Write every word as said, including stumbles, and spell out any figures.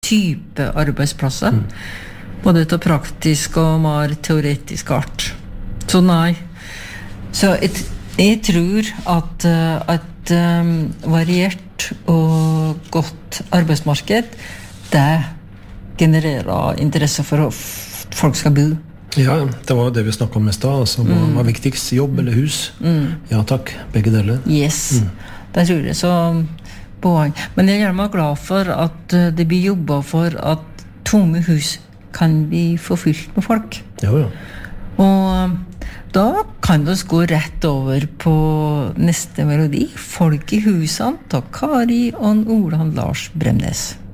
type arbeidsplasser. Mm. Både til praktisk og mer teoretisk art. Så nei. Så et, jeg tror at et um, variert og godt arbeidsmarked, det genererer interesse for at folk skal bo. Ja, det var det vi snakket om i sted, altså, hva mm. var viktigst, jobb eller hus? Mm. Ja takk, begge deler. Yes, mm. det tror jeg så poeng. Men jeg er gjerne glad for at det blir jobbet for at tomme hus kan bli forfylt med folk. Ja, ja. Og da kan det gå rett over på neste melodi, Folk i husene, av Kari og Olan Lars Bremnes.